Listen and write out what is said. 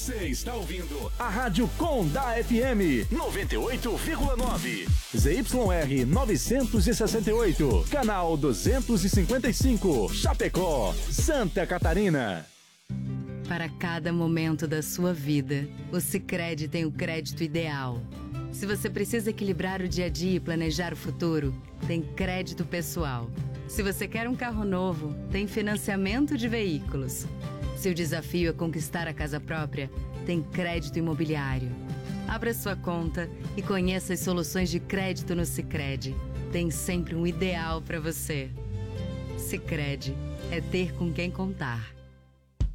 Você está ouvindo a Rádio Condá FM 98,9. ZYR 968, canal 255, Chapecó, Santa Catarina. Para cada momento da sua vida, o Sicredi tem o crédito ideal. Se você precisa equilibrar o dia a dia e planejar o futuro, tem crédito pessoal. Se você quer um carro novo, tem financiamento de veículos. Se o desafio é conquistar a casa própria, tem crédito imobiliário. Abra sua conta e conheça as soluções de crédito no Sicredi. Tem sempre um ideal para você. Sicredi é ter com quem contar.